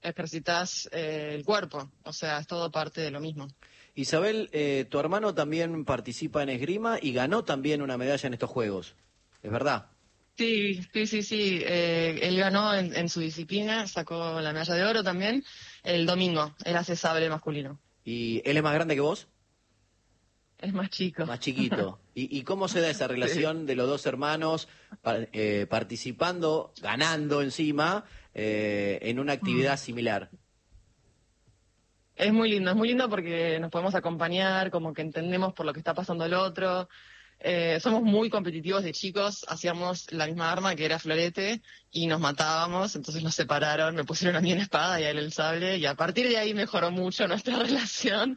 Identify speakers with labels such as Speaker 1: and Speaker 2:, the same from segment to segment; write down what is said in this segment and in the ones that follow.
Speaker 1: ejercitas el cuerpo, o sea, es todo parte de lo mismo.
Speaker 2: Isabel, tu hermano también participa en esgrima y ganó también una medalla en estos Juegos, ¿es verdad?
Speaker 1: Sí, sí, sí, sí. Él ganó en su disciplina, sacó la medalla de oro también el domingo. Él hace sable masculino.
Speaker 2: ¿Y él es más grande que vos?
Speaker 1: Es más chico.
Speaker 2: Más chiquito. ¿Y cómo se da esa
Speaker 1: Sí.
Speaker 2: relación de los dos hermanos participando, ganando encima, en una
Speaker 1: Mm.
Speaker 2: actividad similar?
Speaker 1: Es muy lindo porque nos podemos acompañar, como que entendemos por lo que está pasando el otro. Somos muy competitivos de chicos, hacíamos la misma arma que era florete y nos matábamos, entonces nos separaron, me pusieron a mí en espada y a él el sable y a partir de ahí mejoró mucho nuestra relación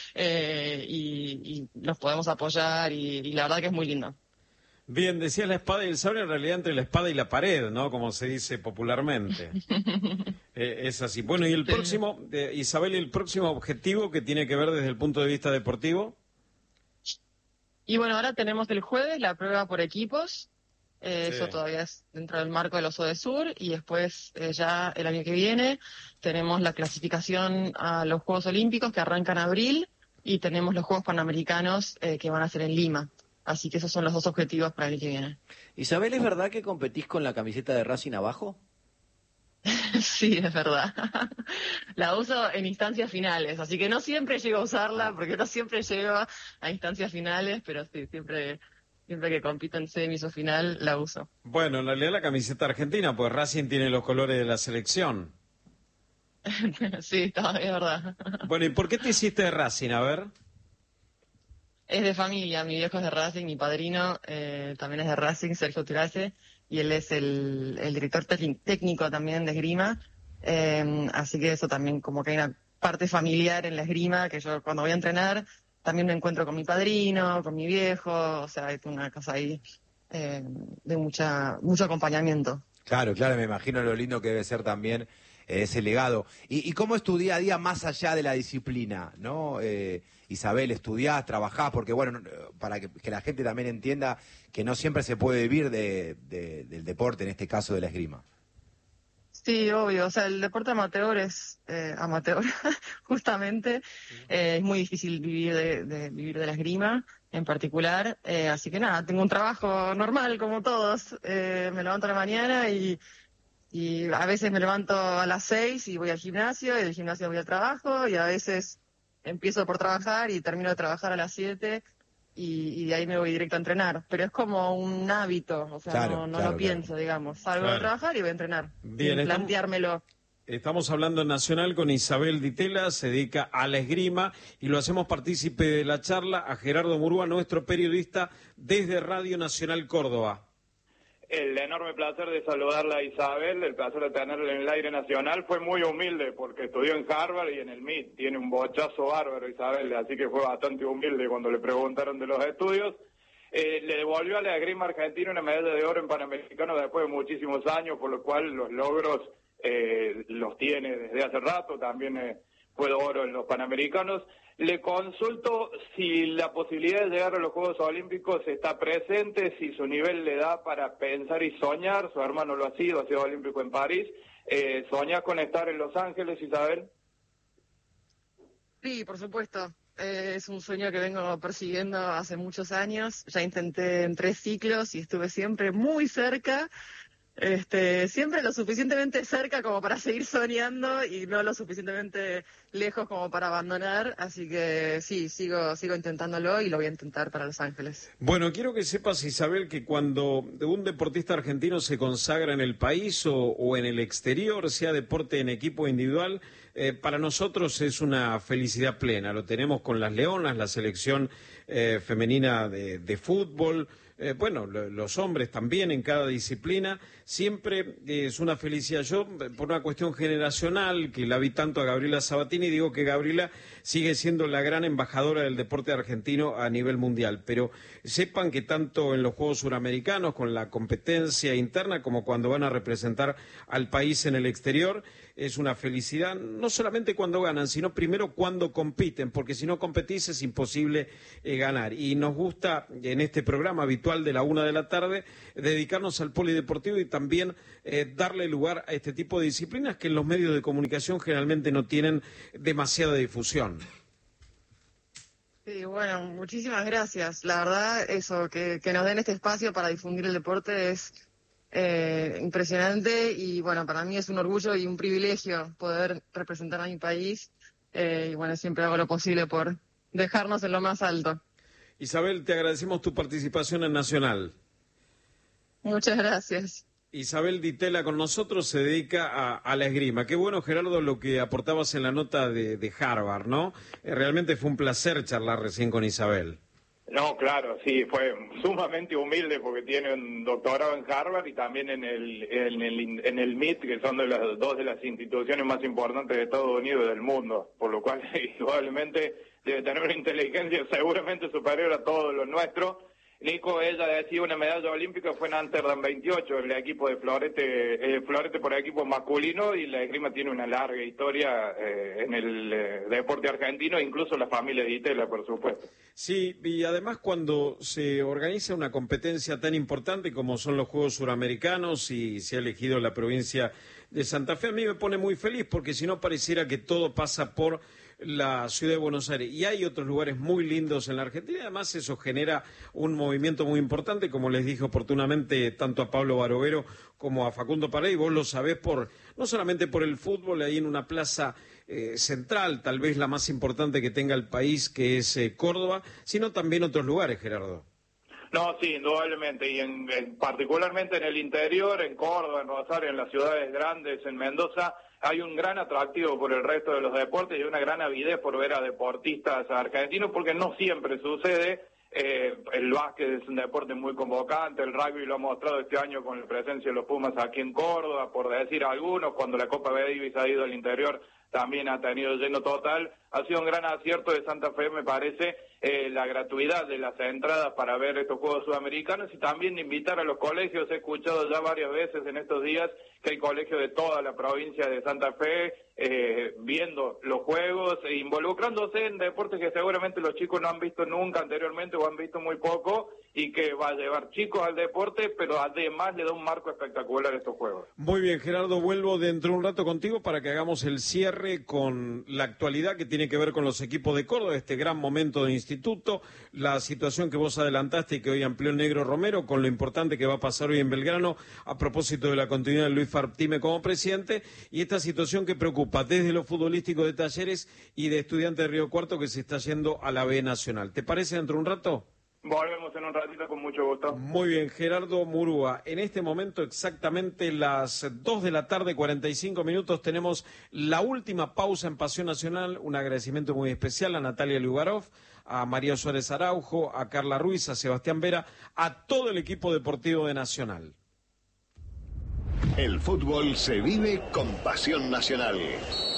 Speaker 1: y nos podemos apoyar y la verdad que es muy lindo.
Speaker 3: Bien, decías la espada y el sable, en realidad entre la espada y la pared, ¿no? Como se dice popularmente. Es así. Bueno, y el
Speaker 1: Sí.
Speaker 3: próximo, Isabel, el próximo objetivo que tiene que ver desde el punto de vista deportivo.
Speaker 1: Y bueno, ahora tenemos el jueves la prueba por equipos.
Speaker 3: Sí.
Speaker 1: Eso todavía es dentro del marco del Oso de Sur. Y después, ya el año que viene, tenemos la clasificación a los Juegos Olímpicos que arrancan en abril. Y tenemos los Juegos Panamericanos que van a ser en Lima. Así que esos son los dos objetivos para el año que viene.
Speaker 2: Isabel, ¿es verdad que competís con la camiseta de Racing abajo?
Speaker 1: Sí, es verdad. La uso en instancias finales. Así que no siempre llego a usarla,
Speaker 2: Ah.
Speaker 1: porque no siempre llego a instancias finales, pero sí, siempre que compito en semis o final, la uso.
Speaker 3: Bueno, en realidad la camiseta argentina, pues Racing tiene los colores de la selección.
Speaker 1: Sí, es verdad.
Speaker 3: Bueno, ¿y por qué te hiciste de Racing? A ver.
Speaker 1: Es de familia, mi viejo es de Racing, mi padrino también es de Racing, Sergio Tirace, y él es el director técnico también de esgrima, así que eso también como que hay una parte familiar en la esgrima, que yo cuando voy a entrenar también me encuentro con mi padrino, con mi viejo, o sea, hay una cosa ahí de mucho acompañamiento.
Speaker 4: Claro, claro, me imagino lo lindo que debe ser también ese legado. ¿Y cómo es tu día a día más allá de la disciplina, no? Isabel, estudiás, trabajás, porque bueno, para que la gente también entienda que no siempre se puede vivir del deporte, en este caso de la esgrima.
Speaker 1: Sí, obvio. O sea, el deporte amateur es amateur, justamente. Es muy difícil vivir vivir de la esgrima en particular. Así que nada, tengo un trabajo normal como todos. Me levanto a la mañana y a veces me levanto a las 6 y voy al gimnasio, y del gimnasio voy al trabajo, y a veces empiezo por trabajar y termino de trabajar a las 7 y de ahí me voy directo a entrenar. Pero es como un hábito, o sea,
Speaker 4: Claro,
Speaker 1: no lo
Speaker 4: claro, claro.
Speaker 1: pienso, digamos. Salgo de
Speaker 3: Claro.
Speaker 1: trabajar y voy a entrenar,
Speaker 3: Bien,
Speaker 1: sin planteármelo.
Speaker 3: estamos hablando en Nacional con Isabel Ditela, se dedica a la esgrima y lo hacemos partícipe de la charla a Gerardo Murúa, nuestro periodista desde Radio Nacional Córdoba.
Speaker 5: El enorme placer de saludarla a Isabel, el placer de tenerla en el aire nacional. Fue muy humilde porque estudió en Harvard y en el MIT. Tiene un bochazo bárbaro, Isabel, así que fue bastante humilde cuando le preguntaron de los estudios. Le devolvió a la esgrima argentina una medalla de oro en Panamericano después de muchísimos años, por lo cual los logros los tiene desde hace rato. También fue oro en los Panamericanos. Le consulto si la posibilidad de llegar a los Juegos Olímpicos está presente, si su nivel le da para pensar y soñar. Su hermano lo ha sido olímpico en París. ¿Soñás con estar en Los Ángeles, Isabel?
Speaker 1: Sí, por supuesto. Es un sueño que vengo persiguiendo hace muchos años. Ya intenté en 3 ciclos y estuve siempre muy cerca. Siempre lo suficientemente cerca como para seguir soñando y no lo suficientemente lejos como para abandonar, así que sí, sigo intentándolo y lo voy a intentar para Los Ángeles.
Speaker 3: Bueno, quiero que sepas, Isabel, que cuando un deportista argentino se consagra en el país o en el exterior, sea deporte en equipo o individual, para nosotros es una felicidad plena. Lo tenemos con las Leonas, la selección femenina de fútbol. Bueno, los hombres también en cada disciplina, siempre es una felicidad. Yo, por una cuestión generacional, que la vi tanto a Gabriela Sabatini, digo que Gabriela sigue siendo la gran embajadora del deporte argentino a nivel mundial, pero sepan que tanto en los Juegos Suramericanos, con la competencia interna, como cuando van a representar al país en el exterior, es una felicidad, no solamente cuando ganan, sino primero cuando compiten, porque si no competís es imposible ganar. Y nos gusta, en este programa habitual de la 1 de la tarde, dedicarnos al polideportivo y también darle lugar a este tipo de disciplinas que en los medios de comunicación generalmente no tienen demasiada difusión.
Speaker 1: Sí, bueno, muchísimas gracias. La verdad, eso, que nos den este espacio para difundir el deporte es impresionante y bueno, para mí es un orgullo y un privilegio poder representar a mi país y bueno, siempre hago lo posible por dejarnos en lo más alto.
Speaker 3: Isabel, te agradecemos tu participación en Nacional.
Speaker 1: Muchas gracias.
Speaker 3: Isabel Ditela con nosotros se dedica a la esgrima. Qué bueno, Gerardo, lo que aportabas en la nota de Harvard, ¿no? Realmente fue un placer charlar recién con Isabel.
Speaker 5: No, claro, sí, fue sumamente humilde porque tiene un doctorado en Harvard y también en el MIT, que son dos de las instituciones más importantes de Estados Unidos y del mundo, por lo cual probablemente debe tener una inteligencia seguramente superior a todo lo nuestro. Nico, ella decía una medalla olímpica fue en Amsterdam 28, el equipo de florete por equipo masculino, y la esgrima tiene una larga historia en el deporte argentino, incluso la familia de Ditela, por supuesto.
Speaker 3: Sí, y además cuando se organiza una competencia tan importante como son los Juegos Suramericanos y se ha elegido la provincia de Santa Fe, a mí me pone muy feliz porque si no pareciera que todo pasa por la ciudad de Buenos Aires. Y hay otros lugares muy lindos en la Argentina, y además eso genera un movimiento muy importante, como les dije oportunamente tanto a Pablo Barovero como a Facundo Paredes, y vos lo sabés no solamente por el fútbol, ahí en una plaza central, tal vez la más importante que tenga el país, que es Córdoba, sino también otros lugares, Gerardo.
Speaker 5: No, sí, indudablemente, y particularmente en el interior, en Córdoba, en Rosario, en las ciudades grandes, en Mendoza, hay un gran atractivo por el resto de los deportes y una gran avidez por ver a deportistas argentinos, porque no siempre sucede. El básquet es un deporte muy convocante, el rugby lo ha mostrado este año con la presencia de los Pumas aquí en Córdoba, por decir algunos, cuando la Copa Davis ha ido al interior también ha tenido lleno total. Ha sido un gran acierto de Santa Fe, me parece, la gratuidad de las entradas para ver estos Juegos Sudamericanos y también invitar a los colegios. He escuchado ya varias veces en estos días que hay colegios de toda la provincia de Santa Fe viendo los Juegos e involucrándose en deportes que seguramente los chicos no han visto nunca anteriormente o han visto muy poco, y que va a llevar chicos al deporte, pero además le da un marco espectacular a estos Juegos.
Speaker 3: Muy bien, Gerardo, vuelvo dentro de un rato contigo para que hagamos el cierre con la actualidad que tiene que ver con los equipos de Córdoba, este gran momento de instituto, la situación que vos adelantaste y que hoy amplió el Negro Romero, con lo importante que va a pasar hoy en Belgrano a propósito de la continuidad de Luis Fartime como presidente, y esta situación que preocupa desde lo futbolístico de Talleres y de Estudiantes de Río Cuarto, que se está yendo a la B Nacional. ¿Te parece dentro de un rato?
Speaker 5: Volvemos en un ratito con mucho gusto.
Speaker 3: Muy bien, Gerardo Murúa. En este momento, exactamente las 2 de la tarde, 45 minutos, tenemos la última pausa en Pasión Nacional. Un agradecimiento muy especial a Natalia Lugarov, a María Suárez Araujo, a Carla Ruiz, a Sebastián Vera, a todo el equipo deportivo de Nacional.
Speaker 6: El fútbol se vive con Pasión Nacional.